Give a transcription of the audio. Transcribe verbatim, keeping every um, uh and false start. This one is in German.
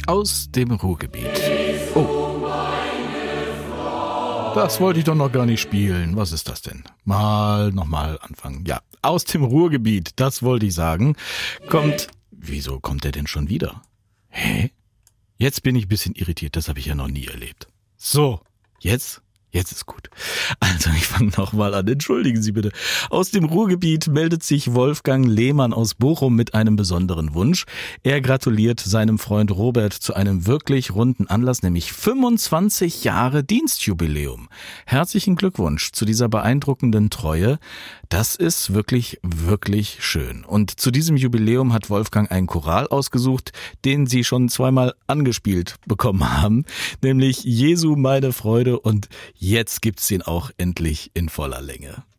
aus dem Ruhrgebiet. Oh. Das wollte ich doch noch gar nicht spielen. Was ist das denn? Mal, nochmal anfangen. Ja, aus dem Ruhrgebiet, das wollte ich sagen. Kommt, wieso kommt der denn schon wieder? Hä? Jetzt bin ich ein bisschen irritiert, das habe ich ja noch nie erlebt. So, jetzt? Jetzt ist gut. Also ich fange nochmal an. Entschuldigen Sie bitte. Aus dem Ruhrgebiet meldet sich Wolfgang Lehmann aus Bochum mit einem besonderen Wunsch. Er gratuliert seinem Freund Robert zu einem wirklich runden Anlass, nämlich fünfundzwanzig Jahre Dienstjubiläum. Herzlichen Glückwunsch zu dieser beeindruckenden Treue. Das ist wirklich, wirklich schön. Und zu diesem Jubiläum hat Wolfgang einen Choral ausgesucht, den Sie schon zweimal angespielt bekommen haben, nämlich Jesu meine Freude, und jetzt gibt's den auch endlich in voller Länge.